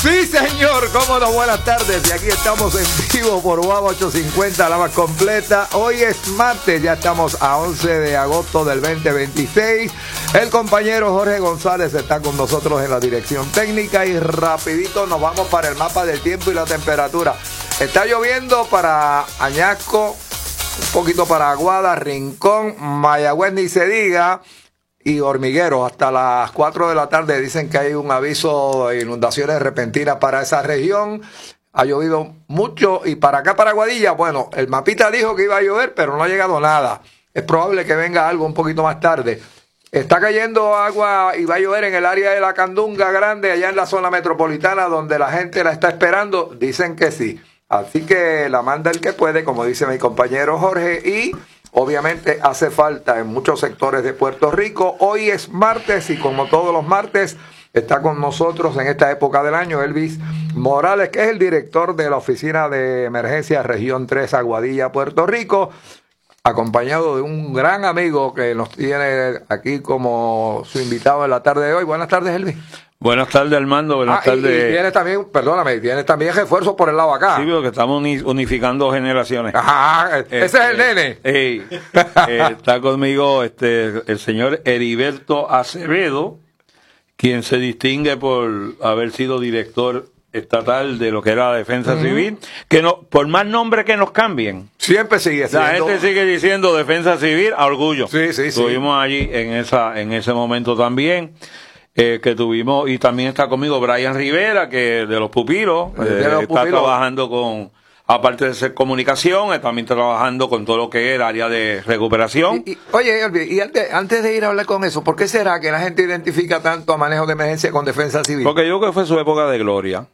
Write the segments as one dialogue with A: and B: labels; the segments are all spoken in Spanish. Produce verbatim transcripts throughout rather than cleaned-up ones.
A: Sí, señor, cómo no, buenas tardes. Y aquí estamos en vivo por Guava ochocientos cincuenta, la más completa. Hoy es martes, ya estamos a once de agosto del veinte veintiséis. El compañero Jorge González está con nosotros en la dirección técnica y rapidito nos vamos para el mapa del tiempo y la temperatura. Está lloviendo para Añasco, un poquito para Aguada, Rincón, Mayagüez ni se diga, y Hormiguero. Hasta las cuatro de la tarde dicen que hay un aviso de inundaciones repentinas para esa región. Ha llovido mucho y para acá, para Aguadilla, bueno, el mapita dijo que iba a llover, pero no ha llegado nada. Es probable que venga algo un poquito más tarde. Está cayendo agua y va a llover en el área de la Candunga Grande, allá en la zona metropolitana, donde la gente la está esperando. Dicen que sí. Así que la manda el que puede, como dice mi compañero Jorge, y obviamente hace falta en muchos sectores de Puerto Rico. Hoy es martes y como todos los martes está con nosotros en esta época del año Elvis Morales, que es el director de la Oficina de Emergencia Región tres Aguadilla, Puerto Rico, acompañado de un gran amigo que nos tiene aquí como su invitado en la tarde de hoy. Buenas tardes, Elvis.
B: Buenas tardes, Armando. Buenas
A: ah,
B: tardes.
A: Y, y tienes también, perdóname, tienes también refuerzos por el lado acá.
B: Sí, porque estamos unificando generaciones.
A: Ajá, este, ese es el nene.
B: Hey, eh, está conmigo este el señor Heriberto Acevedo, quien se distingue por haber sido director estatal de lo que era la defensa uh-huh. civil, que no, por más nombre que nos cambien,
A: siempre sigue siendo.
B: La gente sigue diciendo defensa civil a orgullo.
A: Sí, sí,
B: Estuvimos
A: sí.
B: allí en esa, en ese momento también. Eh, que tuvimos, y también está conmigo Brian Rivera, que de los pupilos, eh,
A: de los
B: está
A: pupilos.
B: trabajando con, aparte de ser comunicación, también está trabajando con todo lo que es el área de recuperación.
A: Y, y, oye, Elvis, y antes, antes de ir a hablar con eso, ¿por qué será que la gente identifica tanto a manejo de emergencia con defensa civil?
B: Porque yo creo que fue su época de gloria.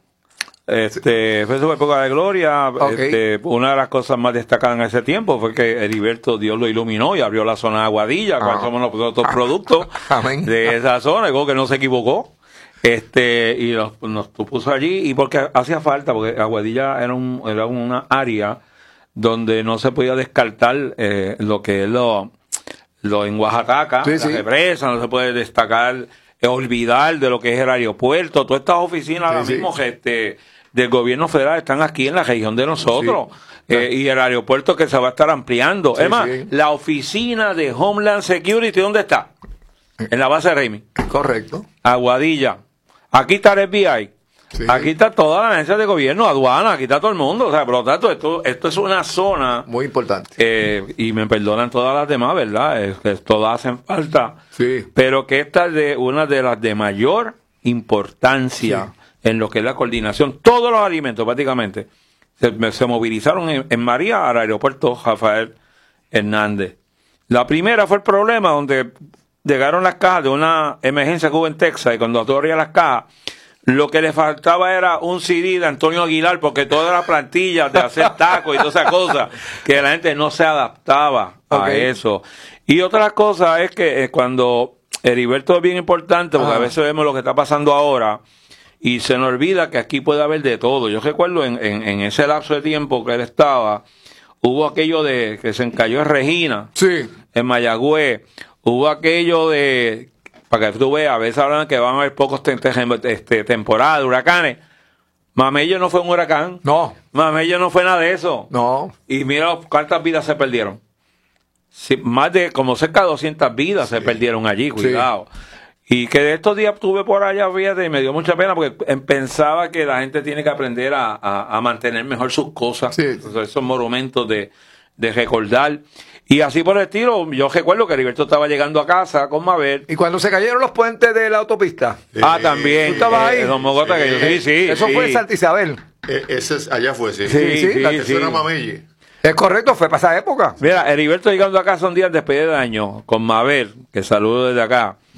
B: Este, fue su época de gloria.
A: Okay.
B: Este, una de las cosas más destacadas en ese tiempo fue que Heriberto, Dios lo iluminó y abrió la zona de Aguadilla, ah. cuando somos nosotros ah. productos Amén. de esa zona, y creo que no se equivocó. Este, y nos, nos puso allí, y porque hacía falta, porque Aguadilla era un, era una área donde no se podía descartar eh, lo que es lo, lo en Oaxaca,
A: sí,
B: la
A: sí.
B: represa, no se puede destacar, eh, olvidar de lo que es el aeropuerto, todas estas oficinas sí, ahora mismo, sí. este, del gobierno federal están aquí en la región de nosotros. Sí. Eh, y el aeropuerto que se va a estar ampliando. Sí, es más, sí. la oficina de Homeland Security, ¿dónde está? En la base de Raimi.
A: Correcto.
B: Aguadilla. Aquí está el F B I. Sí. Aquí está toda la agencia de gobierno, aduana, aquí está todo el mundo. O sea, por lo tanto, esto, esto es una zona
A: muy importante.
B: Eh, y me perdonan todas las demás, ¿verdad? Es que todas hacen falta.
A: Sí.
B: Pero que esta es de una de las de mayor importancia. Sí. En lo que es la coordinación, todos los alimentos prácticamente se, se movilizaron en, en María al aeropuerto Rafael Hernández. La primera fue el problema donde llegaron las cajas de una emergencia que hubo en Texas, y cuando tú abrías las cajas, lo que le faltaba era un C D de Antonio Aguilar, porque todas las plantillas de hacer tacos y todas esas cosas, que la gente no se adaptaba okay. a eso. Y otra cosa es que eh, cuando Heriberto es bien importante, porque ah. a veces vemos lo que está pasando ahora, y se nos olvida que aquí puede haber de todo. Yo recuerdo en, en, en ese lapso de tiempo que él estaba, hubo aquello de que se encalló en Regina,
A: sí.
B: en Mayagüez, hubo aquello de, para que tú veas, a veces hablan que van a haber pocos te, te, este, temporadas, huracanes. Mamello no fue un huracán.
A: No.
B: Mamello no fue nada de eso.
A: No.
B: Y mira cuántas vidas se perdieron. Sí, más de, como cerca de doscientas vidas sí. se perdieron allí, cuidado. Sí. Y que de estos días estuve por allá, fíjate, y me dio mucha pena porque pensaba que la gente tiene que aprender a, a, a mantener mejor sus cosas, sí. esos monumentos de, de recordar. Y así por el estilo, yo recuerdo que Heriberto estaba llegando a casa con Mabel.
A: ¿Y cuando se cayeron los puentes de la autopista?
B: Sí. Ah, también.
A: ¿Tú estabas
B: eh,
A: ahí?
B: Don Mogota, sí. que yo, sí, sí.
A: Eso
B: sí.
A: fue en Santa Isabel.
C: Eh, ese es, allá fue, sí.
A: Sí, sí. sí
C: la
A: sí,
C: tercera
B: sí.
C: Mamelle.
A: Es correcto, fue para esa época.
B: Mira, Heriberto llegando a casa un día después de año con Mabel, que saludo desde acá.